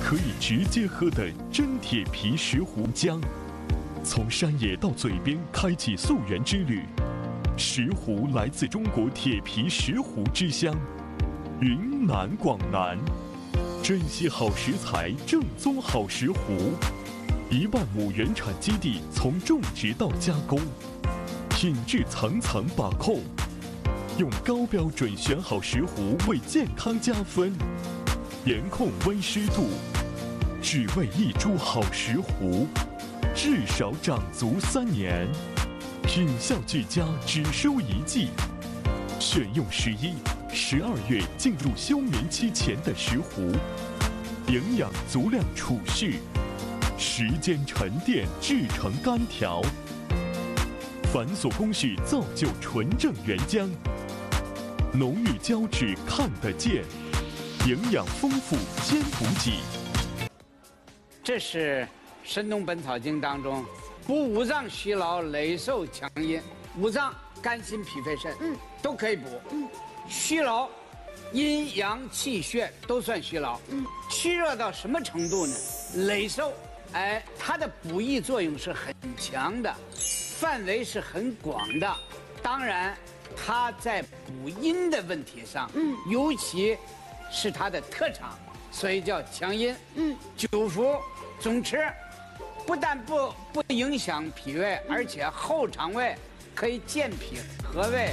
可以直接喝的真铁皮石斛浆，从山野到嘴边开启溯源之旅。石斛来自中国铁皮石斛之乡，云南广南，珍惜好食材，正宗好石斛。1万亩原产基地，从种植到加工，品质层层把控，用高标准选好石斛，为健康加分。严控温湿度，只为一株好石斛，至少长足3年。品效俱佳，只收1季。选用11、12月进入休眠期前的石斛，营养足量储蓄，时间沉淀制成干条，繁琐工序造就纯正原浆，浓郁胶质看得见，营养丰富兼补给。 这是《神农本草经》当中补五脏虚劳、累瘦强阴。五脏肝心脾肺肾，都可以补。虚劳，阴阳气血都算虚劳。虚弱到什么程度呢？累瘦，它的补益作用是很强的，范围是很广的。当然，它在补阴的问题上，尤其是它的特长，所以叫强阴。久服总吃，不但不影响脾胃，而且后肠胃可以健脾和胃。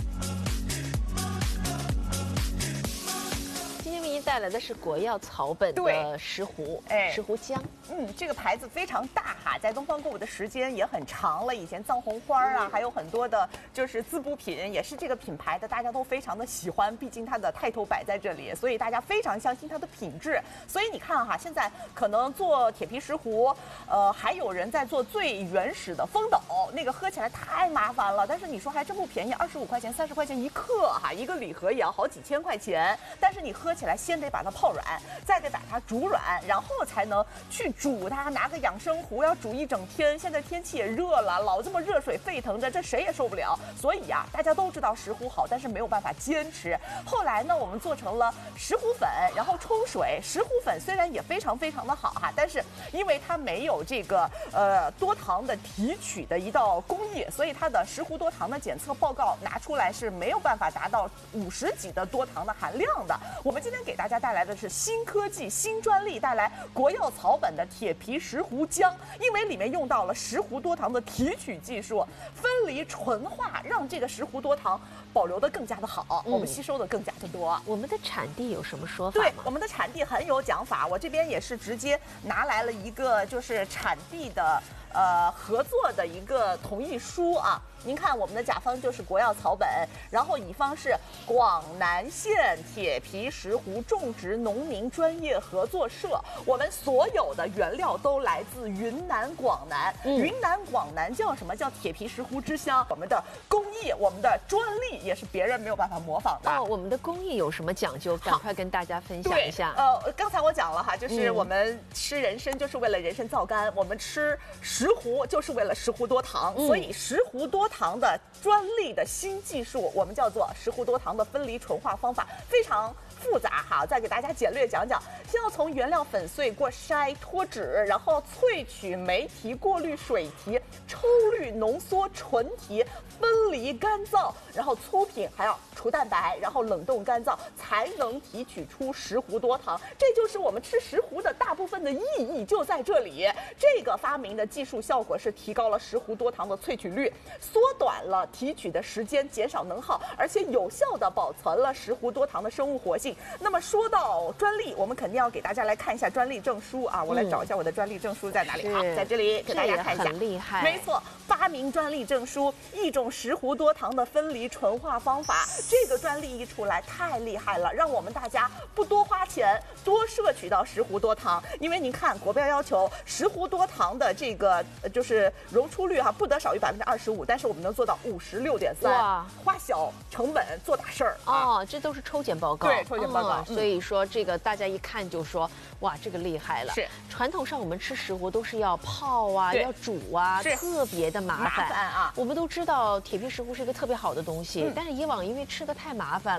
今天为您带来的是国药草本的石斛，石斛浆。 这个牌子非常大哈，在东方购物的时间也很长了。以前藏红花啊，还有很多的就是滋补品，也是这个品牌的，大家都非常的喜欢。毕竟它的泰头摆在这里，所以大家非常相信它的品质。所以你看哈，现在可能做铁皮石斛，还有人在做最原始的风斗，那个喝起来太麻烦了。但是你说还真不便宜，25块钱、30块钱1克哈，一个礼盒也要好几千块钱。但是你喝起来先得把它泡软，再得把它煮软，然后才能去煮它，拿个养生壶要煮1整天。现在天气也热了，老这么热水沸腾着，这谁也受不了。所以呀，大家都知道石斛好，但是没有办法坚持。后来呢，我们做成了石斛粉，然后冲水。石斛粉虽然也非常非常的好哈，但是因为它没有这个多糖的提取的一道工艺，所以它的石斛多糖的检测报告拿出来是没有办法达到50几的多糖的含量的。我们今天给大家带来的是新科技、新专利，带来国药草本的铁皮石斛浆，因为里面用到了石斛多糖的提取技术，分离纯化，让这个石斛多糖保留的更加的好，我们吸收的更加的多。 我们的产地有什么说法吗？ 对，我们的产地很有讲法，我这边也是直接拿来了一个就是产地的合作的一个同意书啊。您看我们的甲方就是国药草本，然后乙方是广南县铁皮石斛种植农民专业合作社。我们所有的原料都来自云南广南，云南广南叫什么？叫铁皮石斛之乡。我们的工艺、我们的专利也是别人没有办法模仿的。 我们的工艺有什么讲究？赶快跟大家分享一下。 刚才我讲了哈，就是我们吃人参就是为了人参皂苷，我们吃石斛就是为了石斛多糖，所以石斛多糖的专利的新技术，我们叫做石斛多糖的分离纯化方法，非常复杂哈，再给大家简略讲讲。先要从原料粉碎过筛脱脂，然后萃取酶提、过滤水提、抽滤浓缩纯提、分离干燥，然后粗品还要除蛋白，然后冷冻干燥，才能提取出石斛多糖。这就是我们吃石斛的大部分的意义就在这里。这个发明的技术效果是提高了石斛多糖的萃取率，缩短了提取的时间，减少能耗，而且有效的保存了石斛多糖的生物活性。那么说到专利，我们肯定要给大家来看一下专利证书啊！我来找一下我的专利证书在哪里啊？在这里给大家看一下， 很厉害。 没错，发明专利证书，一种石斛多糖的分离纯化方法。这个专利一出来太厉害了，让我们大家不多花钱，多摄取到石斛多糖。因为您看国标要求石斛多糖的这个就是溶出率哈，不得少于25%，但是我们能做到56.3%。哇，花小成本做大事儿啊！ 这都是抽检报告。 对，抽检报告。 所以说这个大家一看就说，哇，这个厉害了。 是， 传统上我们吃石斛都是要泡啊，要煮啊，特别的麻烦啊。 我们都知道铁皮石斛是一个特别好的东西，但是以往因为吃的太麻烦了。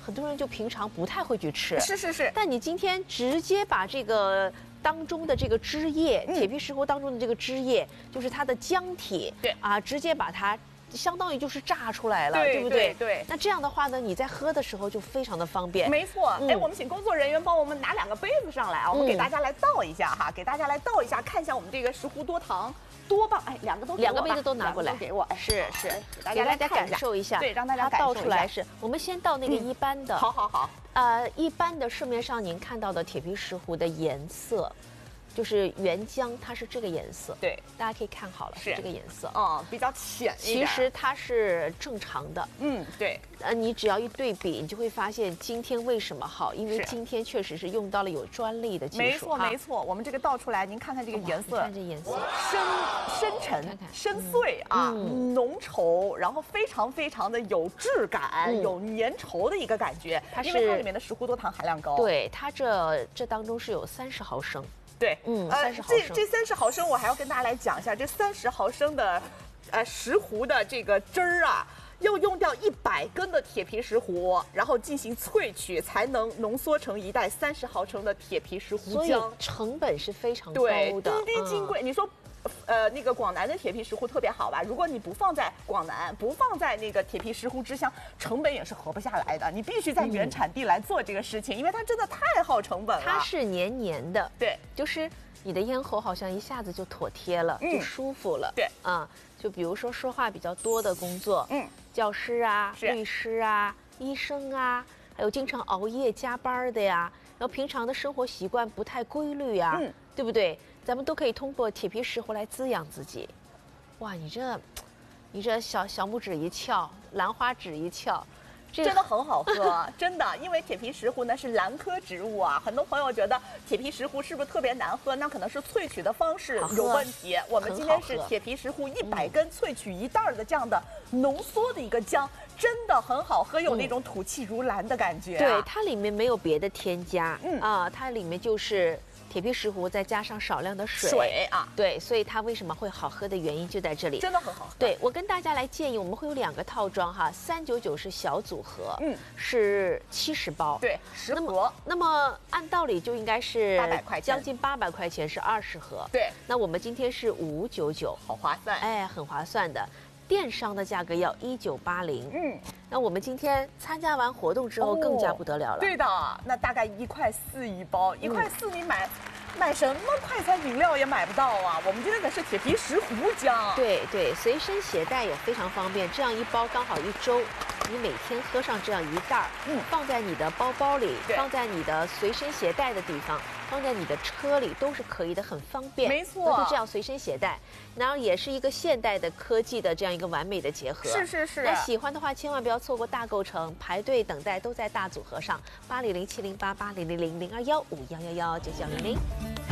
很多人就平常不太会去吃。 是。 但你今天直接把这个当中的这个汁液，铁皮石斛当中的这个汁液，就是它的浆体， 对啊，直接把它。相当于就是榨出来了， 对对不对？ 对。 那这样的话呢，你在喝的时候就非常的方便。 没错。哎，我们请工作人员帮我们拿2个杯子上来啊，我们给大家来倒一下哈，给大家来倒一下，看一下我们这个石斛多糖多棒。哎，2个杯子都拿过来， 给我。 是， 给大家感受一下。 对，让大家感受一下。 倒出来是，我们先倒那个一般的。 好。 一般的市面上您看到的铁皮石斛的颜色。就是原浆，它是这个颜色， 对， 大家可以看好了，是这个颜色， 比较浅一点。 其实它是正常的， 对。 你只要一对比，你就会发现今天为什么好，因为今天确实是用到了有专利的技术。 没错。我们这个倒出来，您看看这个颜色， 看这颜色， 深沉、深邃啊，浓稠，然后非常的有质感，有粘稠的一个感觉。因为它里面的石斛多糖含量高。 对，它这当中是有30毫升。 对 ，30毫升。 这30毫升我还要跟大家来讲一下，这30毫升的，石斛的这个汁儿啊，要用掉100根的铁皮石斛，然后进行萃取，才能浓缩成一袋30毫升的铁皮石斛浆。 所以成本是非常高的， 滴滴金贵。你说。那个广南的铁皮石斛特别好吧？如果你不放在广南，不放在那个铁皮石斛之乡，成本也是合不下来的。你必须在原产地来做这个事情，因为它真的太耗成本了。 它是黏黏的， 对， 就是你的咽喉好像一下子就妥帖了，就舒服了。 对啊，就比如说说话比较多的工作，教师啊、律师啊、医生啊，还有经常熬夜加班的呀，然后平常的生活习惯不太规律呀，对不对？咱们都可以通过铁皮石斛来滋养自己。哇，你这小拇指一翘，兰花指一翘， 真的很好喝，真的。因为铁皮石斛呢是兰科植物啊，很多朋友觉得铁皮石斛是不是特别难喝？那可能是萃取的方式有问题。我们今天是铁皮石斛100根萃取1袋的这样的浓缩的一个浆，真的很好喝，有那种吐气如兰的感觉。 对，它里面没有别的添加，它里面就是铁皮石斛再加上少量的水啊， 对，所以它为什么会好喝的原因就在这里， 真的很好喝。 对，我跟大家来建议，我们会有2个套装哈，399是小组合，是70包， 对，10盒。 那么按道理就应该是 800块钱， 将近800块钱是20盒， 对。 那我们今天是599， 好划算， 哎，很划算的。电商的价格要1980，那我们今天参加完活动之后更加不得了了。 对的，那大概1.4块一包，1.4块你买什么快餐饮料也买不到啊！我们今天可是铁皮石斛浆， 对，随身携带也非常方便，这样一包刚好1周，你每天喝上这样1袋，放在你的包包里，放在你的随身携带的地方，放在你的车里都是可以的，很方便。 没错， 都是这样随身携带，然后也是一个现代的科技的这样一个完美的结合。 是。 那喜欢的话，千万不要错过大购城，排队等待都在大组合上，800700880000215119900。